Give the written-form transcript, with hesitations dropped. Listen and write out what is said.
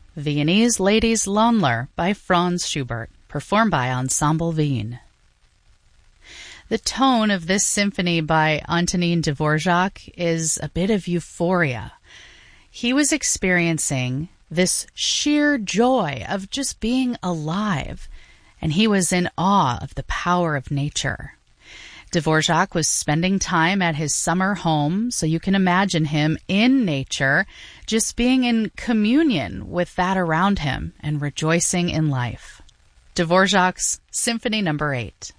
Viennese Ladies Loanler by Franz Schubert, performed by Ensemble Wien. The tone of this symphony by Antonin Dvorak is a bit of euphoria. He was experiencing this sheer joy of just being alive, and he was in awe of the power of nature. Dvorak was spending time at his summer home, so you can imagine him in nature, just being in communion with that around him and rejoicing in life. Dvorak's Symphony No. 8.